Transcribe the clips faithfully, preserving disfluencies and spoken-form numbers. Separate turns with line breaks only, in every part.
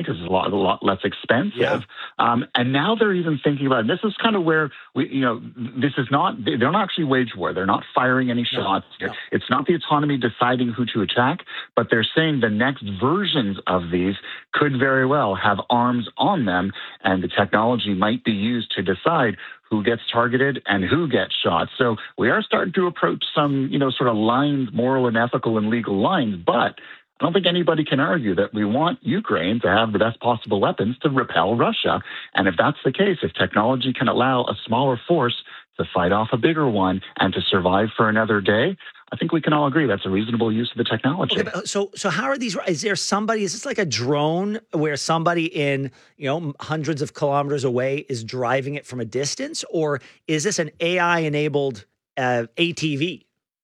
because it's a lot, a lot less expensive.
Yeah.
Um, and now they're even thinking about, and this is kind of where we, you know, this is not, they're not actually wage war. They're not firing any shots.
No, no.
It's not the autonomy deciding who to attack, but they're saying the next versions of these could very well have arms on them, and the technology might be used to decide who gets targeted and who gets shot. So we are starting to approach some, you know, sort of lines, moral and ethical and legal lines, but I don't think anybody can argue that we want Ukraine to have the best possible weapons to repel Russia. And if that's the case, if technology can allow a smaller force to fight off a bigger one and to survive for another day, I think we can all agree that's a reasonable use of the technology.
Okay, so, so how are these? Is there somebody? Is this like a drone where somebody in, you know, hundreds of kilometers away is driving it from a distance, or is this an A I-enabled uh, A T V?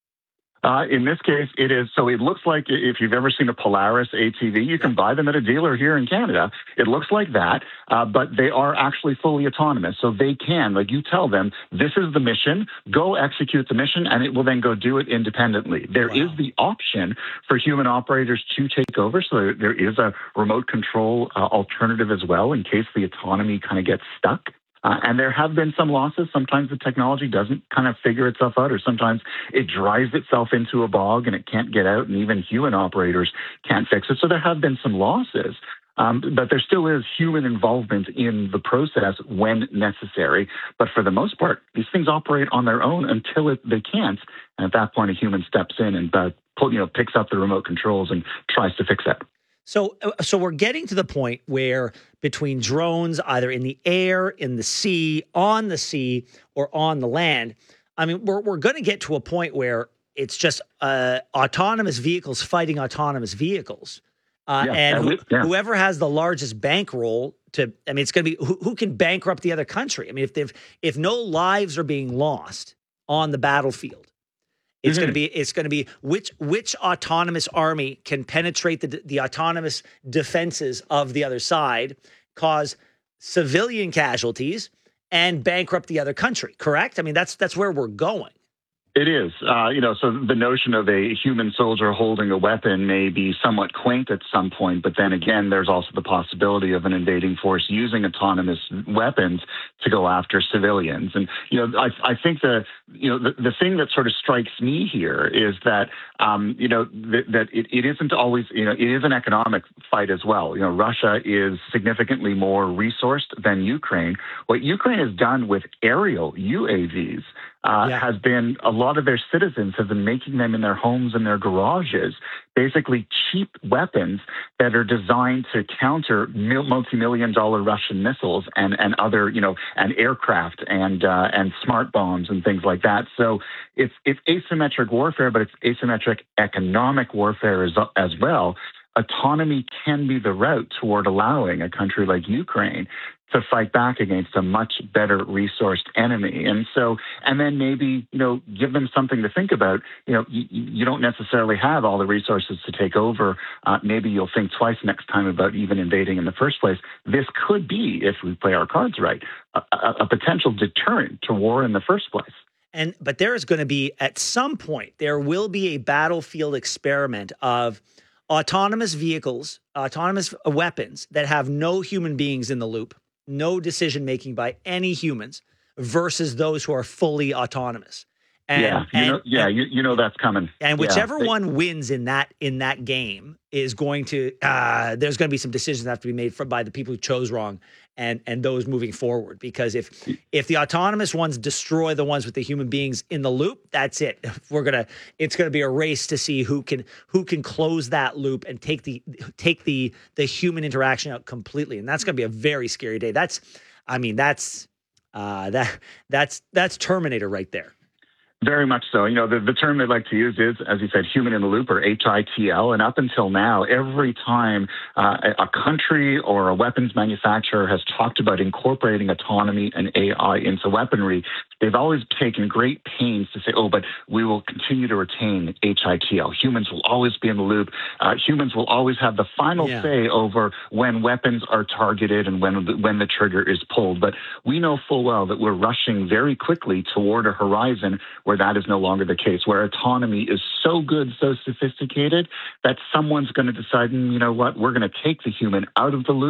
Uh, in this case, it is. So it looks like if you've ever seen a Polaris A T V, you can buy them at a dealer here in Canada. It looks like that, uh, but they are actually fully autonomous. So they can, like you tell them, this is the mission, go execute the mission, and it will then go do it independently. There
Wow.
is the option for human operators to take over. So there is a remote control uh, alternative as well in case the autonomy kind of gets stuck. Uh, and there have been some losses. Sometimes the technology doesn't kind of figure itself out, or sometimes it drives itself into a bog and it can't get out, and even human operators can't fix it. So there have been some losses. Um, but there still is human involvement in the process when necessary. But for the most part, these things operate on their own until it, they can't. And at that point, a human steps in and uh, pull, you know, picks up the remote controls and tries to fix it.
So, so we're getting to the point where between drones, either in the air, in the sea, on the sea, or on the land, I mean, we're we're going to get to a point where it's just uh, autonomous vehicles fighting autonomous vehicles, uh,
Yeah,
and
and we-
who,
yeah.
whoever has the largest bankroll to, I mean, it's going to be who, who can bankrupt the other country. I mean, if they've, if no lives are being lost on the battlefield. It's
Mhm.
going to be. It's going to be which which autonomous army can penetrate the the autonomous defenses of the other side, cause civilian casualties, and bankrupt the other country. Correct? I mean, that's that's where we're going.
It is. Uh, you know, so the notion of a human soldier holding a weapon may be somewhat quaint at some point, but then again, there's also the possibility of an invading force using autonomous weapons to go after civilians. And, you know, I, I think the, you know, the, the thing that sort of strikes me here is that, um, you know, th- that it, it isn't always, you know, it is an economic fight as well. You know, Russia is significantly more resourced than Ukraine. What Ukraine has done with aerial U A Vs Uh,
Yeah.
has been a lot of their citizens have been making them in their homes and their garages, basically cheap weapons that are designed to counter mil- multi-million dollar Russian missiles and, and other, you know, and aircraft and uh, and smart bombs and things like that. So it's it's asymmetric warfare, but it's asymmetric economic warfare as, as well. Autonomy can be the route toward allowing a country like Ukraine to fight back against a much better resourced enemy. And so, and then maybe, you know, give them something to think about. You know, you, you don't necessarily have all the resources to take over. Uh, maybe you'll think twice next time about even invading in the first place. This could be, if we play our cards right, a, a, a potential deterrent to war in the first place.
And but there is going to be, at some point, there will be a battlefield experiment of autonomous vehicles, autonomous weapons that have no human beings in the loop, no decision making by any humans, versus those who are fully autonomous. And,
yeah, you
and,
know, yeah,
and,
you, you know that's coming.
And
Yeah.
whichever
They-
one wins in that in that game is going to uh, there's going to be some decisions that have to be made for, by the people who chose wrong, and and those moving forward. Because if if the autonomous ones destroy the ones with the human beings in the loop, that's it. We're gonna it's gonna be a race to see who can who can close that loop and take the take the the human interaction out completely. And that's gonna be a very scary day. That's I mean that's uh, that that's that's Terminator right there.
Very much so. You know, the, the term they like to use is, as you said, human in the loop, or H I T L. And up until now, every time uh, a, a country or a weapons manufacturer has talked about incorporating autonomy and A I into weaponry, they've always taken great pains to say, oh, but we will continue to retain H I T L. Humans will always be in the loop. Uh, humans will always have the final
Yeah.
say over when weapons are targeted and when the, when the trigger is pulled. But we know full well that we're rushing very quickly toward a horizon where that is no longer the case, where autonomy is so good, so sophisticated that someone's going to decide, "Mm, you know what, we're going to take the human out of the loop